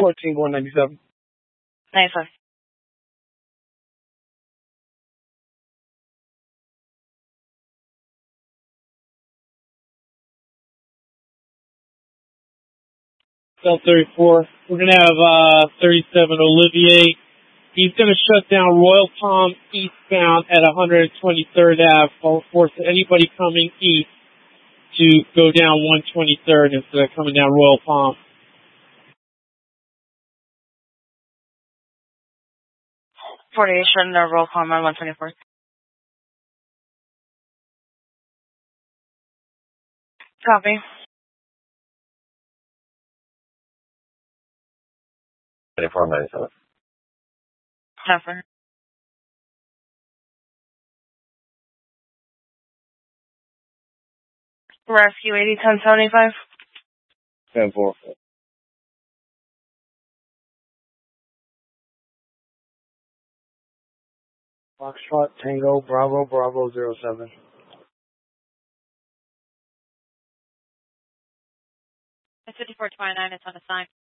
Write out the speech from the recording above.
14, 197. 95. Cell 34. We're going to have 37 Olivier. He's going to shut down Royal Palm eastbound at 123rd Ave. I'll force anybody coming east to go down 123rd instead of coming down Royal Palm. 48, shutting down Royal Palm on 124th. Copy. 2497. Tougher. Rescue 80, 1075. 10-4. Foxtrot, Tango, Bravo, Bravo, 07. It's 5429, it's on the sign.